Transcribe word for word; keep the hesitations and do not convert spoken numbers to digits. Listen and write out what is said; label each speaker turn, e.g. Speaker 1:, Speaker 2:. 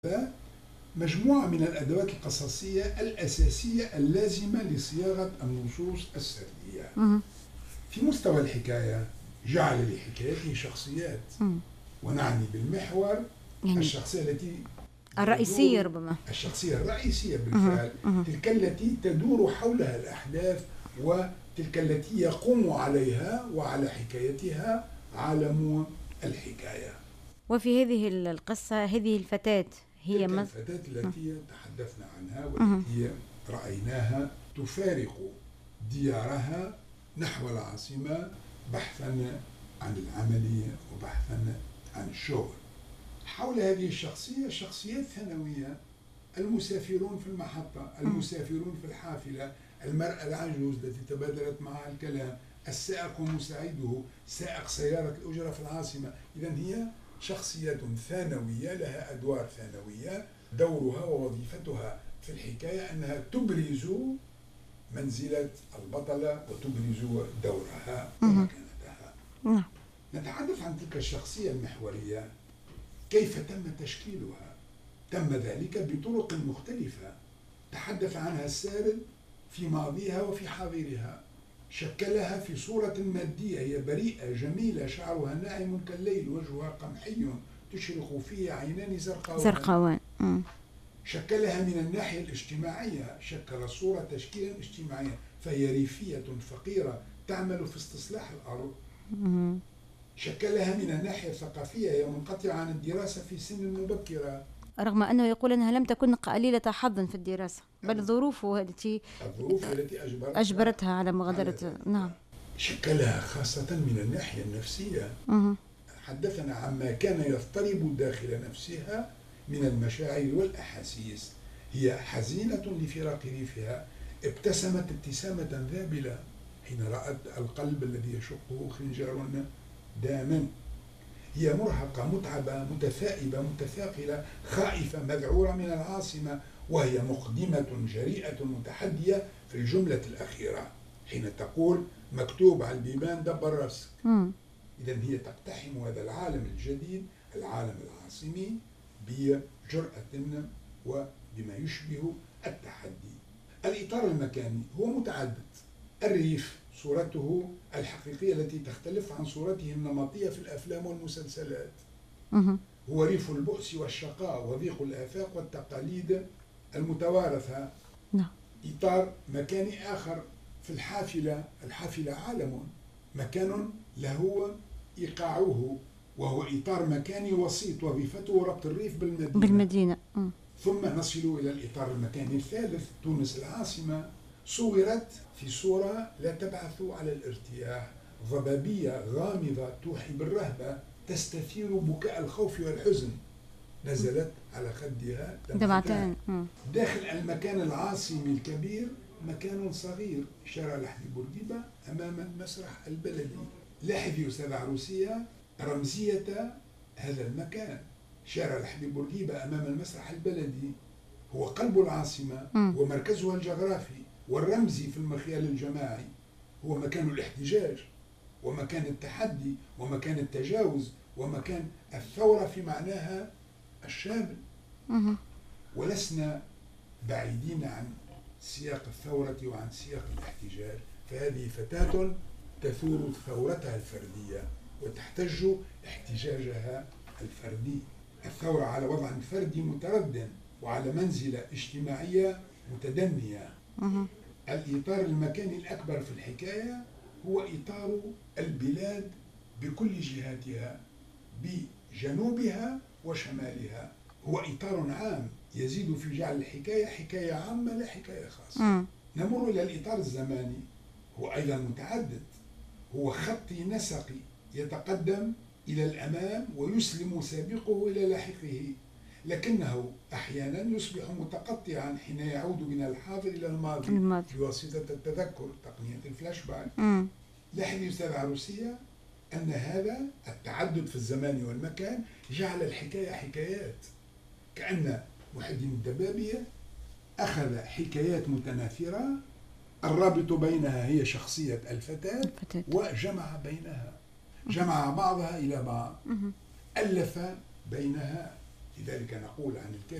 Speaker 1: مجموعة من الأدوات القصصية الأساسية اللازمة لصياغة النصوص السردية. في مستوى الحكاية جعل لحكايته شخصيات، ونعني بالمحور يعني الشخصية التي
Speaker 2: الرئيسية، ربما
Speaker 1: الشخصية الرئيسية بالفعل، تلك التي تدور حولها الأحداث، وتلك التي يقوم عليها وعلى حكايتها عالم الحكاية.
Speaker 2: وفي هذه القصة هذه الفتاة هي
Speaker 1: تلك الفتاة التي تحدثنا عنها والتي رأيناها تفارق ديارها نحو العاصمة بحثا عن العمل وبحثا عن الشغل. حول هذه الشخصية شخصيات ثانوية: المسافرون في المحطة، المسافرون في الحافلة، المرأة العجوز التي تبادلت معها الكلام، السائق ومساعده، سائق سيارة الأجرة في العاصمة. إذن هي شخصيات ثانوية لها أدوار ثانوية، دورها ووظيفتها في الحكاية أنها تبرز منزلة البطلة وتبرز دورها ومكانتها. نتحدث عن تلك الشخصية المحورية. كيف تم تشكيلها؟ تم ذلك بطرق مختلفة تحدث عنها السارد في ماضيها وفي حاضرها. شكلها في صورة مادية، هي بريئة جميلة، شعرها ناعم كالليل، وجهها قمحي تشرق فيه عينان زرقاوان
Speaker 2: زرقاوان.
Speaker 1: شكلها من الناحية الاجتماعية، شكل صورة تشكيلا اجتماعيا، فهي ريفية فقيرة تعمل في استصلاح الأرض. شكلها من الناحية الثقافية، هي منقطعة عن الدراسة في سن مبكرة،
Speaker 2: رغم أنه يقول أنها لم تكن قليلة حظ في الدراسة، بل ظروفه التي
Speaker 1: الظروف التي أجبرتها,
Speaker 2: أجبرتها على مغادرة. نعم.
Speaker 1: شكلها خاصة من الناحية النفسية.
Speaker 2: مه.
Speaker 1: حدثنا عما كان يضطرب داخل نفسها من المشاعر والأحاسيس. هي حزينة لفراق ريفها، ابتسمت ابتسامة ذابلة حين رأت القلب الذي يشقه خنجر داما. هي مرهقة متعبة متثائبة متثاقلة خائفة مذعورة من العاصمة، وهي مقدمة جريئة متحدية في الجملة الأخيرة حين تقول مكتوب على البيبان دبر راسك. إذن هي تقتحم هذا العالم الجديد، العالم العاصمي، بجرأة وبما يشبه التحدي. الإطار المكاني هو متعدد. الريف صورته الحقيقية التي تختلف عن صورته النمطية في الأفلام والمسلسلات. هو ريف البؤس والشقاء وضيق الآفاق والتقاليد المتوارثة. إطار مكاني آخر في الحافلة. الحافلة عالم، مكان له إيقاعه، وهو إطار مكاني وسيط وظيفته ربط الريف بالمدينة,
Speaker 2: بالمدينة.
Speaker 1: ثم نصل إلى الإطار المكاني الثالث: تونس العاصمة. صورت في صورة لا تبعث على الارتياح، ضبابية غامضة توحي بالرهبة، تستثير بكاء الخوف والحزن، نزلت على خدها دمعتان. داخل المكان العاصمي الكبير مكان صغير، شارع لحدي بورقيبة أمام المسرح البلدي. لاحظي أستاذ عروسية رمزية هذا المكان. شارع لحدي بورقيبة أمام المسرح البلدي هو قلب العاصمة ومركزها الجغرافي والرمزي في المخيال الجماعي. هو مكان الاحتجاج ومكان التحدي ومكان التجاوز ومكان الثورة في معناها الشامل. ولسنا بعيدين عن سياق الثورة وعن سياق الاحتجاج، فهذه فتاة تثور ثورتها الفردية وتحتج احتجاجها الفردي. الثورة على وضع فردي متردد وعلى منزلة اجتماعية متدنية. الإطار المكاني الأكبر في الحكاية هو إطار البلاد بكل جهاتها، بجنوبها وشمالها. هو إطار عام يزيد في جعل الحكاية حكاية عامة لا حكاية خاصة. نمر إلى الإطار الزماني، هو أيضا متعدد. هو خطي نسقي يتقدم إلى الأمام ويسلم سابقه إلى لاحقه، لكنه أحيانا يصبح متقطعا حين يعود من الحاضر إلى الماضي, الماضي. بواسطة التذكر، تقنية الفلاش باك. لاحظي أستاذ عروسية أن هذا التعدد في الزمان والمكان جعل الحكاية حكايات، كأن محي الدين الدبابية أخذ حكايات متناثرة، الرابط بينها هي شخصية الفتاة, الفتاة. وجمع بينها، جمع بعضها إلى بعض، ألف بينها لذلك نقول عن